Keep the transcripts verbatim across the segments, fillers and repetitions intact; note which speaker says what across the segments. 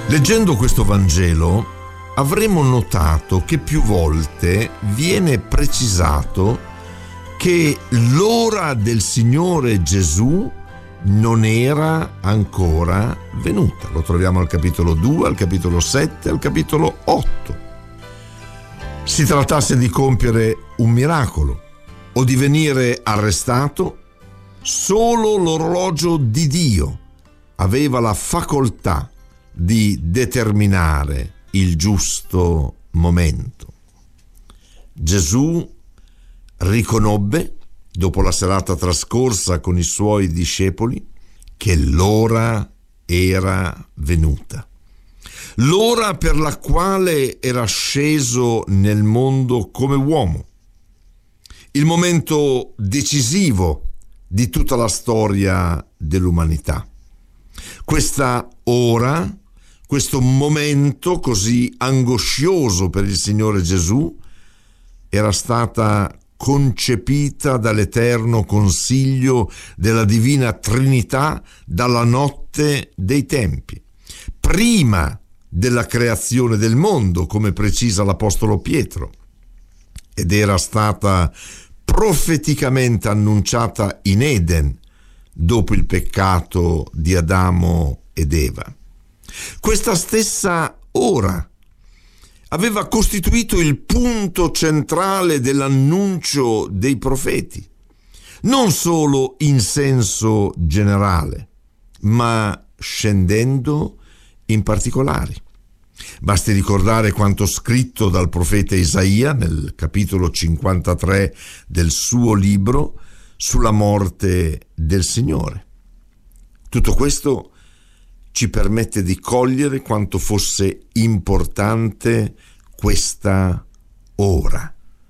Speaker 1: Leggendo questo Vangelo avremo notato che più volte viene precisato che l'ora del Signore Gesù non era ancora venuta. Lo troviamo al capitolo due, al capitolo sette, al capitolo otto. Si trattasse di compiere un miracolo o di venire arrestato, solo l'orologio di Dio aveva la facoltà di determinare il giusto momento. Gesù riconobbe, dopo la serata trascorsa con i suoi discepoli, che l'ora era venuta. L'ora per la quale era sceso nel mondo come uomo. Il momento decisivo di tutta la storia dell'umanità. Questa ora, questo momento così angoscioso per il Signore Gesù, era stata concepita dall'eterno consiglio della Divina Trinità dalla notte dei tempi, prima della creazione del mondo, come precisa l'Apostolo Pietro, ed era stata profeticamente annunciata in Eden dopo il peccato di Adamo ed Eva. Questa stessa ora aveva costituito il punto centrale dell'annuncio dei profeti, non solo in senso generale, ma scendendo in particolari. Basti ricordare quanto scritto dal profeta Isaia nel capitolo cinquantatré del suo libro sulla morte del Signore. Tutto questo ci permette di cogliere quanto fosse importante questa ora.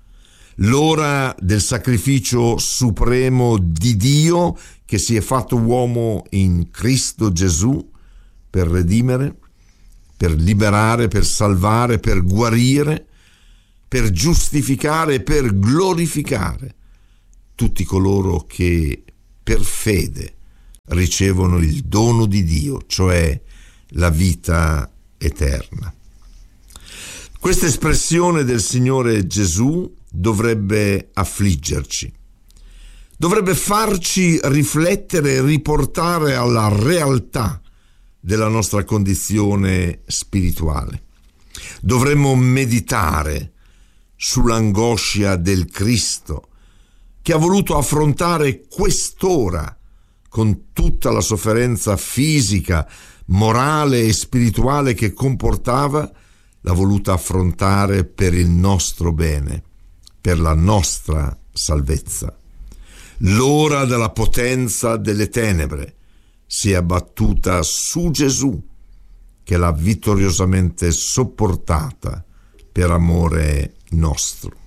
Speaker 1: L'ora del sacrificio supremo di Dio che si è fatto uomo in Cristo Gesù per redimere, per liberare, per salvare, per guarire, per giustificare, per glorificare tutti coloro che per fede ricevono il dono di Dio, cioè la vita eterna. Questa espressione del Signore Gesù dovrebbe affliggerci, dovrebbe farci riflettere e riportare alla realtà della nostra condizione spirituale. Dovremmo meditare sull'angoscia del Cristo che ha voluto affrontare quest'ora con tutta la sofferenza fisica, morale e spirituale che comportava, l'ha voluta affrontare per il nostro bene, per la nostra salvezza. L'ora della potenza delle tenebre si è abbattuta su Gesù, che l'ha vittoriosamente sopportata per amore nostro.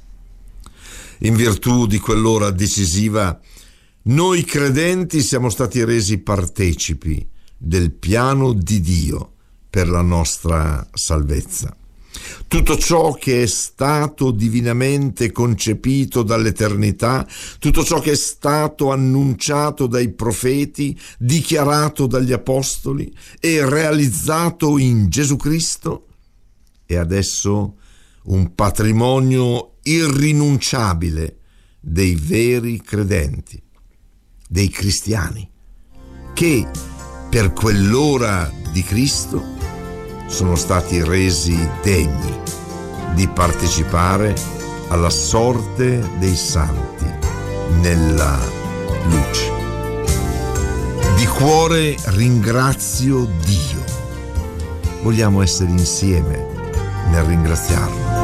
Speaker 1: In virtù di quell'ora decisiva, noi credenti siamo stati resi partecipi del piano di Dio per la nostra salvezza. Tutto ciò che è stato divinamente concepito dall'eternità, tutto ciò che è stato annunciato dai profeti, dichiarato dagli apostoli e realizzato in Gesù Cristo, è adesso un patrimonio irrinunciabile dei veri credenti, dei cristiani, che per quell'ora di Cristo sono stati resi degni di partecipare alla sorte dei santi nella luce. Di cuore ringrazio Dio. Vogliamo essere insieme nel ringraziarlo.